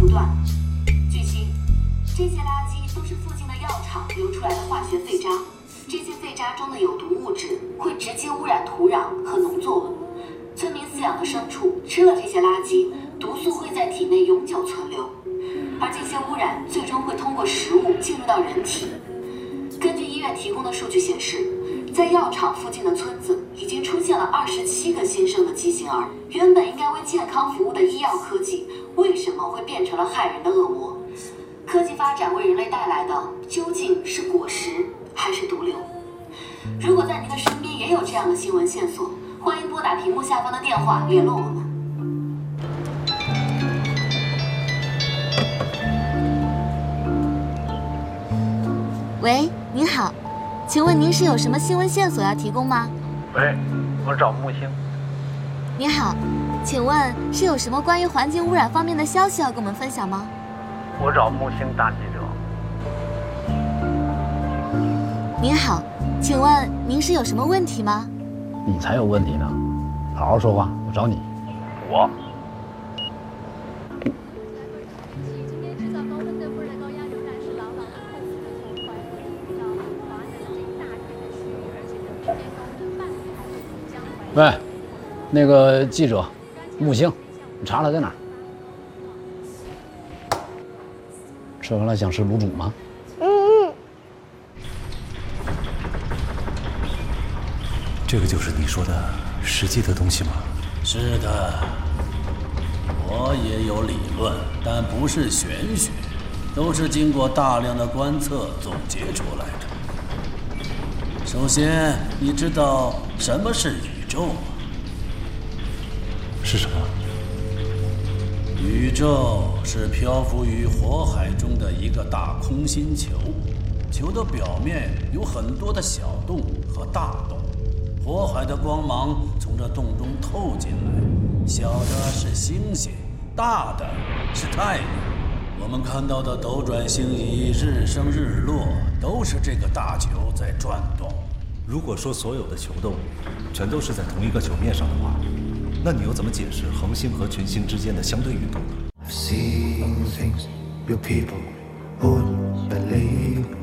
不断。据悉，这些垃圾都是附近的药厂流出来的化学废渣，这些废渣中的有毒物质会直接污染土壤和农作物。村民饲养的牲畜吃了这些垃圾，毒素会在体内永久存留，而这些污染最终会通过食物进入到人体。根据医院提供的数据显示，在药厂附近的村子已经出现了27个新生的畸形儿。原本应该为健康服务的医药科技，为什么会变成了害人的恶魔？科技发展为人类带来的究竟是果实还是毒瘤？如果在您的身边也有这样的新闻线索，欢迎拨打屏幕下方的电话联络我们。 喂，您好，请问您是有什么新闻线索要提供吗？ 喂，我找木星。 您好，请问是有什么关于环境污染方面的消息要跟我们分享吗？ 我找木星大记者。 您好，请问您是有什么问题吗？ 你才有问题呢，好好说话，我找你。 我。 喂，那个记者，木星，你查他在哪儿？吃完了想吃卤煮吗？ 这个就是你说的实际的东西吗？ 是的，我也有理论，但不是玄学，都是经过大量的观测总结出来的。首先，你知道什么是宇宙吗？ 是什么？ 宇宙是漂浮于火海中的一个大空心球，球的表面有很多的小洞和大洞，火海的光芒从这洞中透进来，小的是星星，大的是太阳。我们看到的斗转星移、日升日落，都是这个大球在转动。 如果说所有的球洞全都是在同一个球面上的话，那你又怎么解释恒星和群星之间的相对运动呢？ I've seen things your people won't believe.